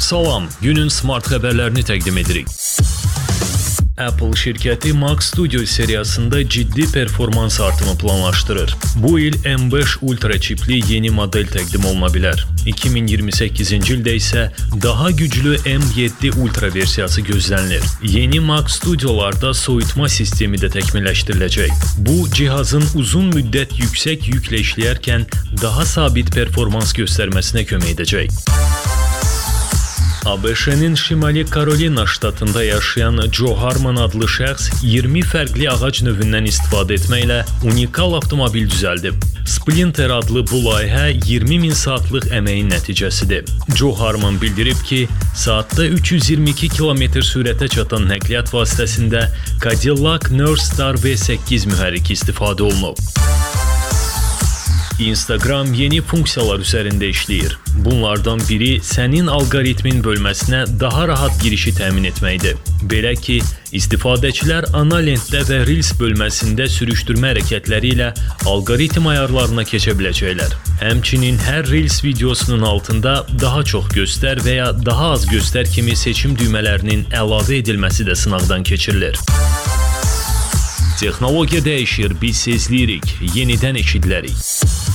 Salam, günün smart xəbərlərini təqdim edirik. Apple şirkəti Mac Studio seriyasında ciddi performans artımı planlaşdırır. Bu il M5 Ultra çipli yeni model təqdim oluna bilər. 2028-ci ildə isə daha güclü M7 Ultra versiyası gözlənilir. Yeni Mac Studiolarda soyutma sistemi də təkmilləşdiriləcək. Bu, cihazın uzun müddət yüksək yüklə işləyərkən daha sabit performans göstərməsinə kömək edəcək. ABŞ-nin Şimali Karolina ştatında yaşayan Joe Harmon adlı şəxs 20 fərqli ağac növündən istifadə etməklə unikal avtomobil düzəldib. Splinter adlı bu layihə 20.000 saatlıq əməyin nəticəsidir. Joe Harmon bildirib ki, saatda 322 km sürətə çatan nəqliyyat vasitəsində Cadillac Northstar V8 mühərriki istifadə olunub. Instagram yeni funksiyalar üzərində işləyir. Bunlardan biri sənin alqoritmin bölməsinə daha rahat girişi təmin etməkdir. Belə ki, istifadəçilər ana lentdə və Reels bölməsində sürüşdürmə hərəkətləri ilə alqoritm ayarlarına keçə biləcəklər. Həmçinin hər Reels videosunun altında daha çox göstər və ya daha az göstər kimi seçim düymələrinin əlavə edilməsi də sınaqdan keçirilir. Texnologiya dəyişir, biz sezləyirik, yenidən eşidilərik.